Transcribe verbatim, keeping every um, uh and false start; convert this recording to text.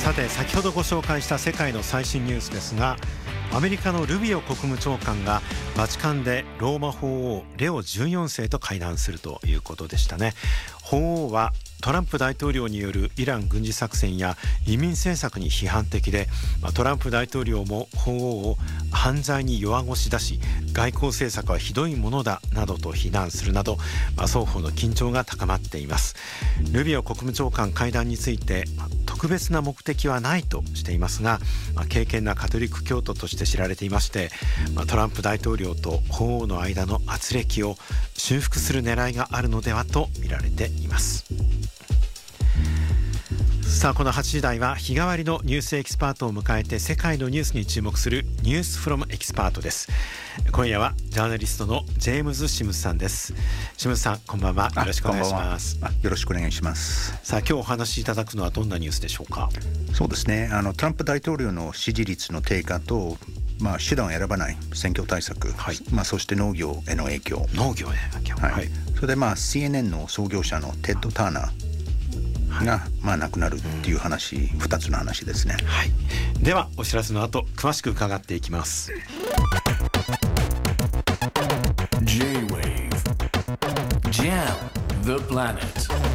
さて先ほどご紹介した世界の最新ニュースですが、アメリカのルビオ国務長官がバチカンでローマ法王レオじゅうよんせいと会談するということでしたね。法王はトランプ大統領によるイラン軍事作戦や移民政策に批判的で、トランプ大統領も法王を犯罪に弱腰だし、外交政策はひどいものだなどと非難するなど、双方の緊張が高まっています。ルビオ国務長官会談について特別な目的はないとしていますが、敬虔なカトリック教徒として知られていまして、トランプ大統領と法王の間の軋轢を修復する狙いがあるのではと見られています。さあこのはちじ台は日替わりのニュースエキスパートを迎えて世界のニュースに注目するニュースフロムエキスパートです。今夜はジャーナリストのジェームズ・シムズさんです。シムズさんこんばんは、よろしくお願いします。 よろしくお願いします。 さあ今日お話しいただくのはどんなニュースでしょうか。 そうですね、あのトランプ大統領の支持率の低下と、まあ、手段を選ばない選挙対策、はい、まあ、そして農業への影響農業への影響、 はいはい、それで、まあ、シーエヌエヌ の創業者のテッド・ターナーが、はい、まあ、亡くなるっていう話、うん、ふたつの話ですね、 はい、ではお知らせの後詳しく伺っていきます。 J-Wave Jam the Planet